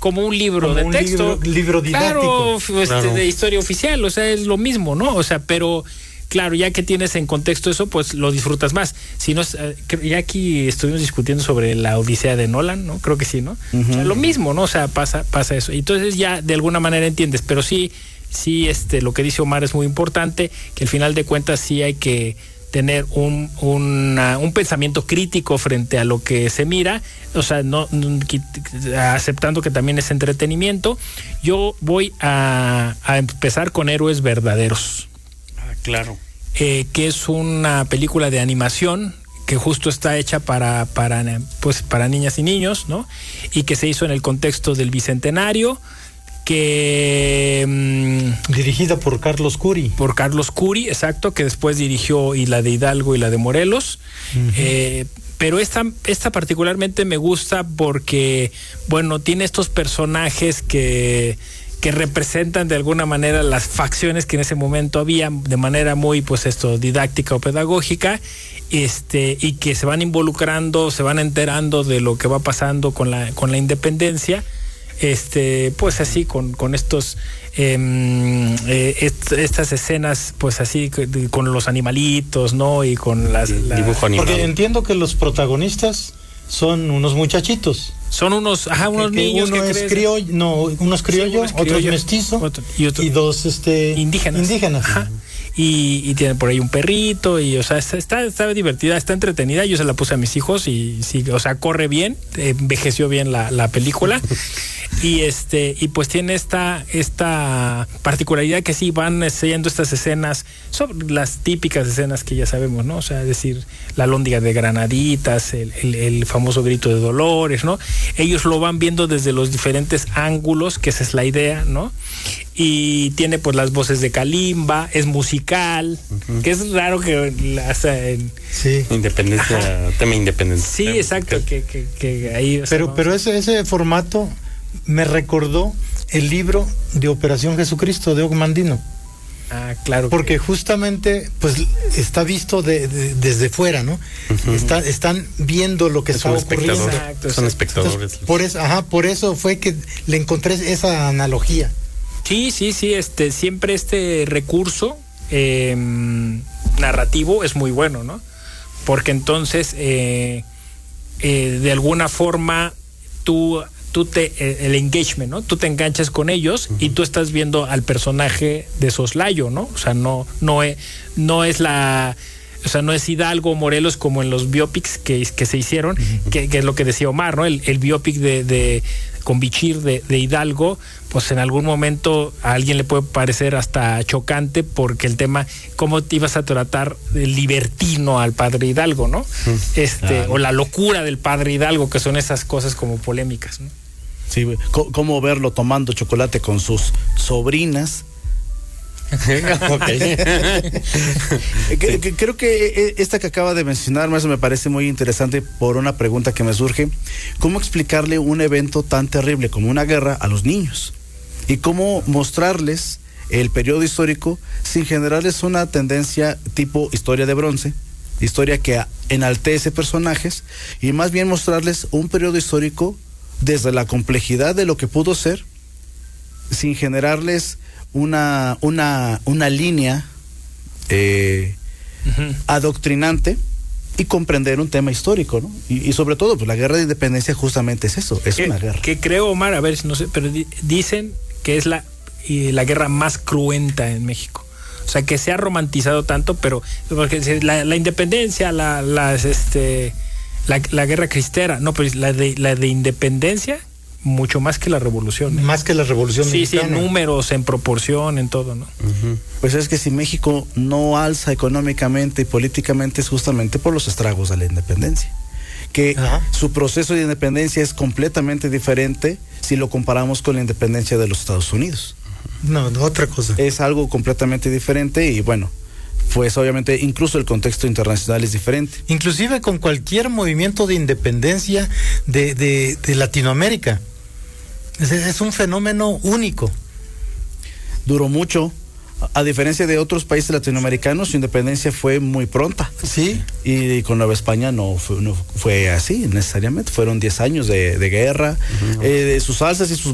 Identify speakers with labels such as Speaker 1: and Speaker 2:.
Speaker 1: como un libro de texto.
Speaker 2: Libro didáctico.
Speaker 1: Claro, de historia oficial, o sea, es lo mismo, ¿no? O sea, pero claro, ya que tienes en contexto eso, pues lo disfrutas más. Si no, ya aquí estuvimos discutiendo sobre la Odisea de Nolan, ¿no? Creo que sí, ¿no? O sea, lo mismo, ¿no? O sea, pasa eso. Entonces ya de alguna manera entiendes, pero sí, lo que dice Omar es muy importante, que al final de cuentas sí hay que tener un pensamiento crítico frente a lo que se mira, o sea, aceptando que también es entretenimiento. Yo voy a empezar con Héroes Verdaderos.
Speaker 3: Claro.
Speaker 1: Que es una película de animación que justo está hecha para niñas y niños, ¿no? Y que se hizo en el contexto del Bicentenario, que
Speaker 2: dirigida por Carlos Curi.
Speaker 1: Por Carlos Curi, exacto, que después dirigió y la de Hidalgo y la de Morelos. Pero esta particularmente me gusta porque, bueno, tiene estos personajes que representan de alguna manera las facciones que en ese momento había, de manera muy didáctica o pedagógica, y que se van involucrando, se van enterando de lo que va pasando con la independencia, pues así con estos estas escenas, pues así con los animalitos, ¿no? Y con
Speaker 3: dibujo animado.
Speaker 2: Porque entiendo que los protagonistas son unos muchachitos.
Speaker 1: Son unos niños
Speaker 2: uno
Speaker 1: que
Speaker 2: es criollo, uno es criollo, otro es mestizo y dos indígenas.
Speaker 1: Ajá. Y tienen por ahí un perrito y, o sea, está divertida, está entretenida. Yo se la puse a mis hijos y sí, o sea, corre bien, envejeció bien la película. Y pues tiene esta particularidad que sí van siguiendo estas escenas, son las típicas escenas que ya sabemos, ¿no? O sea, es decir, la alhóndiga de granaditas, el famoso grito de Dolores, ¿no? Ellos lo van viendo desde los diferentes ángulos, que esa es la idea, ¿no? Y tiene pues las voces de Kalimba, es musical, que es raro que
Speaker 3: independencia, tema independencia.
Speaker 1: Sí, exacto, que ahí.
Speaker 2: Pero ese formato me recordó el libro de Operación Jesucristo de Ogmandino.
Speaker 1: Ah, claro.
Speaker 2: Porque justamente pues está visto desde fuera, ¿no? Están viendo lo que está ocurriendo.
Speaker 1: Exacto,
Speaker 3: son espectadores.
Speaker 2: Entonces, por eso fue que le encontré esa analogía.
Speaker 1: Sí, siempre este recurso narrativo es muy bueno, ¿no? Porque entonces de alguna forma el engagement, ¿no? Tú te enganchas con ellos y tú estás viendo al personaje de soslayo, ¿no? O sea, no es Hidalgo o Morelos como en los biopics que se hicieron, que es lo que decía Omar, ¿no? El biopic con Bichir de Hidalgo, pues en algún momento a alguien le puede parecer hasta chocante porque el tema, cómo te ibas a tratar del libertino al padre Hidalgo, ¿no? O la locura del padre Hidalgo, que son esas cosas como polémicas, ¿no?
Speaker 4: Sí, cómo verlo tomando chocolate con sus sobrinas. Creo que esta que acaba de mencionar más me parece muy interesante por una pregunta que me surge: ¿cómo explicarle un evento tan terrible como una guerra a los niños? Y cómo mostrarles el periodo histórico sin generarles una tendencia tipo historia de bronce, historia que enaltece personajes, y más bien mostrarles un periodo histórico desde la complejidad de lo que pudo ser, sin generarles una línea adoctrinante, y comprender un tema histórico, ¿no? Y sobre todo, pues la guerra de independencia justamente es eso, es una guerra.
Speaker 1: Que creo, Omar, a ver, no sé, pero dicen que es la guerra más cruenta en México. O sea, que se ha romantizado tanto, pero porque la independencia, la guerra cristera, no, pero la de independencia, mucho más que la revolución.
Speaker 2: Más que la revolución mexicana.
Speaker 1: Sí, en números, en proporción, en todo, ¿no?
Speaker 4: Pues es que si México no alza económicamente y políticamente es justamente por los estragos de la independencia. Que su proceso de independencia es completamente diferente si lo comparamos con la independencia de los Estados Unidos.
Speaker 2: No, otra cosa.
Speaker 4: Es algo completamente diferente y bueno, pues obviamente incluso el contexto internacional es diferente.
Speaker 2: Inclusive con cualquier movimiento de independencia de Latinoamérica. Es un fenómeno único.
Speaker 4: Duró mucho. A diferencia de otros países latinoamericanos, su independencia fue muy pronta.
Speaker 2: Sí.
Speaker 4: Y con Nueva España no fue así necesariamente. Fueron 10 años de guerra, de sus alzas y sus